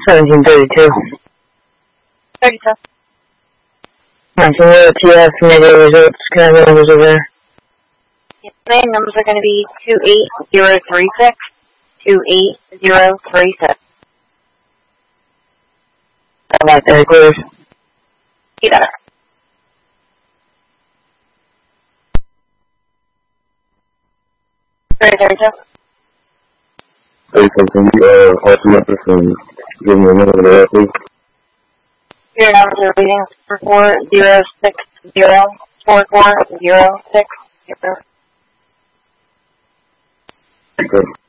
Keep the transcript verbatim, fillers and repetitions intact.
seventeen thirty-two. thirty-two. nineteen T F negative results. Can I have the numbers over there? Yes, ma'am. Numbers are going to be two eight zero three six, two eight zero three six. How about that, clears? You got it. Sorry, thirty-two. Hey, so can you, uh, hold the message and give me a number of that, please? Your numbers are reading four four zero six zero, four four zero six zero. Okay.